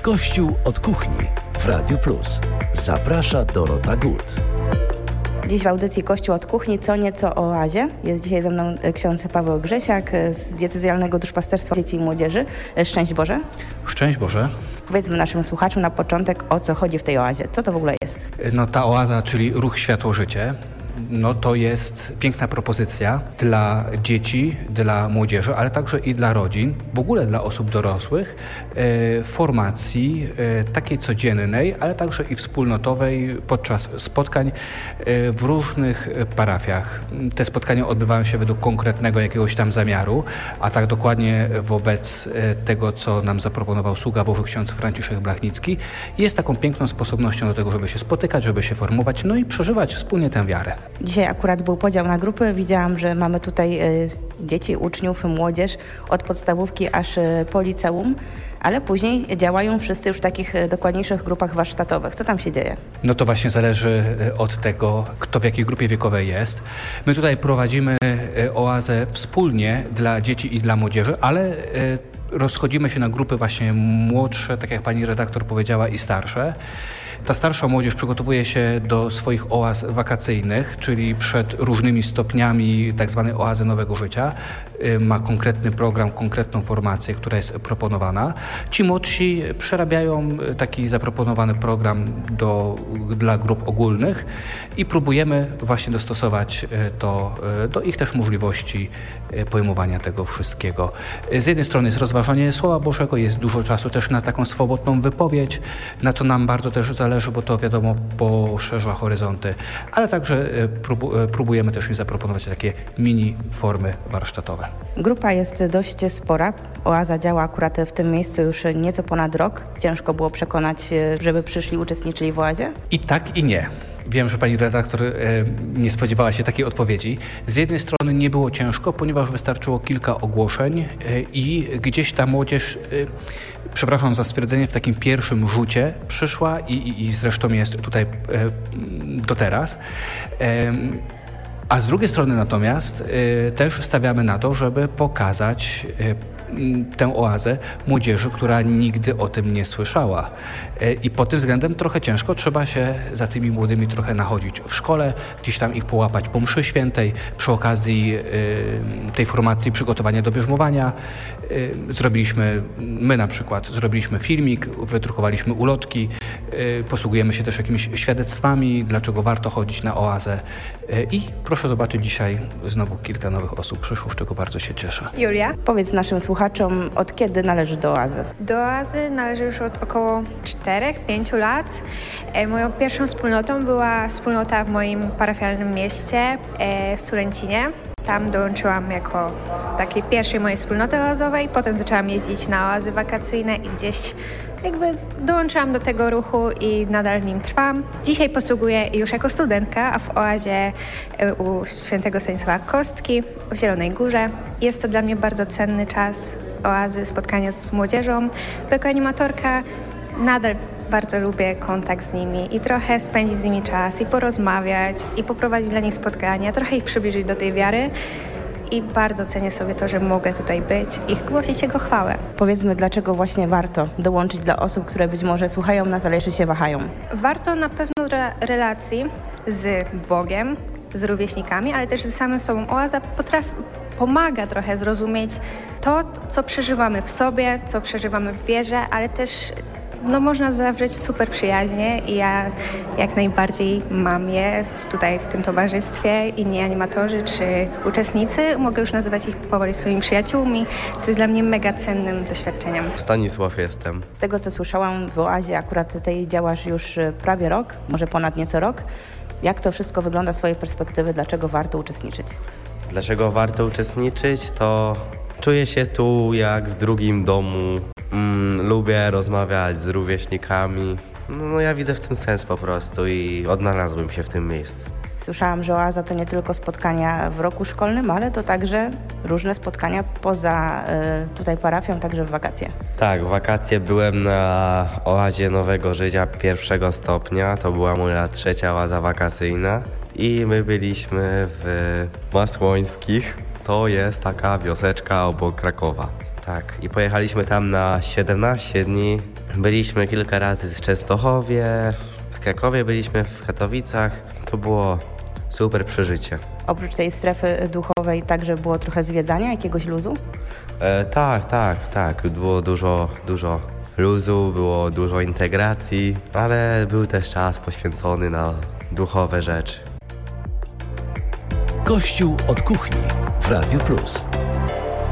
Kościół od kuchni w Radiu Plus. Zaprasza Dorota Gut. Dziś w audycji Kościół od kuchni co nieco o oazie. Jest dzisiaj ze mną ksiądz Paweł Grzesiak z Diecezjalnego Duszpasterstwa Dzieci i Młodzieży. Szczęść Boże. Szczęść Boże. Powiedzmy naszym słuchaczom na początek, o co chodzi w tej oazie. Co to w ogóle jest? Ta oaza, czyli ruch Światło-Życie, to jest piękna propozycja dla dzieci, dla młodzieży, ale także i dla rodzin, w ogóle dla osób dorosłych, formacji takiej codziennej, ale także i wspólnotowej podczas spotkań w różnych parafiach. Te spotkania odbywają się według konkretnego jakiegoś tam zamiaru, a tak dokładnie wobec tego, co nam zaproponował sługa Boży ksiądz Franciszek Blachnicki, jest taką piękną sposobnością do tego, żeby się spotykać, żeby się formować, i przeżywać wspólnie tę wiarę. Dzisiaj akurat był podział na grupy. Widziałam, że mamy tutaj dzieci, uczniów, młodzież od podstawówki aż po liceum, ale później działają wszyscy już w takich dokładniejszych grupach warsztatowych. Co tam się dzieje? To właśnie zależy od tego, kto w jakiej grupie wiekowej jest. My tutaj prowadzimy oazę wspólnie dla dzieci i dla młodzieży, ale rozchodzimy się na grupy właśnie młodsze, tak jak pani redaktor powiedziała, i starsze. Ta starsza młodzież przygotowuje się do swoich oaz wakacyjnych, czyli przed różnymi stopniami tak zwanej oazy nowego życia. Ma konkretny program, konkretną formację, która jest proponowana. Ci młodsi przerabiają taki zaproponowany program dla grup ogólnych i próbujemy właśnie dostosować to do ich też możliwości pojmowania tego wszystkiego. Z jednej strony jest rozważanie Słowa Bożego, jest dużo czasu też na taką swobodną wypowiedź, na to nam bardzo też zależy, bo to wiadomo poszerza horyzonty, ale także próbujemy też im zaproponować takie mini formy warsztatowe. Grupa jest dość spora. Oaza działa akurat w tym miejscu już nieco ponad rok. Ciężko było przekonać, żeby przyszli, uczestniczyli w oazie? I tak, i nie. Wiem, że pani redaktor nie spodziewała się takiej odpowiedzi. Z jednej strony nie było ciężko, ponieważ wystarczyło kilka ogłoszeń i gdzieś ta młodzież, przepraszam za stwierdzenie, w takim pierwszym rzucie przyszła i zresztą jest tutaj do teraz. A z drugiej strony natomiast też stawiamy na to, żeby pokazać tę oazę młodzieży, która nigdy o tym nie słyszała. I pod tym względem trochę ciężko, trzeba się za tymi młodymi trochę nachodzić w szkole, gdzieś tam ich połapać po mszy świętej, przy okazji tej formacji przygotowania do bierzmowania. My na przykład zrobiliśmy filmik, wydrukowaliśmy ulotki, posługujemy się też jakimiś świadectwami, dlaczego warto chodzić na oazę. I proszę zobaczyć, dzisiaj znowu kilka nowych osób przyszło, z czego bardzo się cieszę. Julia? Powiedz naszym słuchaczom, od kiedy należy do oazy? Do oazy należy już od około 4-5 lat. Moją pierwszą wspólnotą była wspólnota w moim parafialnym mieście w Sulęcinie. Tam dołączyłam jako takiej pierwszej mojej wspólnoty oazowej. Potem zaczęłam jeździć na oazy wakacyjne i gdzieś dołączyłam do tego ruchu i nadal w nim trwam. Dzisiaj posługuję już jako studentka, a w oazie u świętego Stanisława Kostki w Zielonej Górze. Jest to dla mnie bardzo cenny czas oazy, spotkania z młodzieżą. Jako animatorka nadal bardzo lubię kontakt z nimi i trochę spędzić z nimi czas i porozmawiać i poprowadzić dla nich spotkania, trochę ich przybliżyć do tej wiary. I bardzo cenię sobie to, że mogę tutaj być i głosić Jego chwałę. Powiedzmy, dlaczego właśnie warto dołączyć dla osób, które być może słuchają nas, ale jeszcze się wahają. Warto na pewno relacji z Bogiem, z rówieśnikami, ale też ze samym sobą. Oaza pomaga trochę zrozumieć to, co przeżywamy w sobie, co przeżywamy w wierze, ale też można zawrzeć super przyjaźnie i ja jak najbardziej mam je tutaj w tym towarzystwie. Inni animatorzy czy uczestnicy, mogę już nazywać ich powoli swoimi przyjaciółmi, co jest dla mnie mega cennym doświadczeniem. Stanisław jestem. Z tego, co słyszałam, w oazie akurat tej działasz już prawie rok, może ponad nieco rok. Jak to wszystko wygląda z swojej perspektywy? Dlaczego warto uczestniczyć? Dlaczego warto uczestniczyć? To czuję się tu jak w drugim domu. Lubię rozmawiać z rówieśnikami. Ja widzę w tym sens po prostu i odnalazłem się w tym miejscu. Słyszałam, że oaza to nie tylko spotkania w roku szkolnym, ale to także różne spotkania poza tutaj parafią, także w wakacje. Tak, w wakacje byłem na oazie Nowego Życia 1. stopnia. To była moja 3. oaza wakacyjna i my byliśmy w Masłońskich. To jest taka wioseczka obok Krakowa. Tak, i pojechaliśmy tam na 17 dni Byliśmy kilka razy w Częstochowie, w Krakowie byliśmy, w Katowicach. To było super przeżycie. Oprócz tej strefy duchowej także było trochę zwiedzania, jakiegoś luzu? Tak. Było dużo luzu, było dużo integracji, ale był też czas poświęcony na duchowe rzeczy. Kościół od kuchni w Radiu Plus.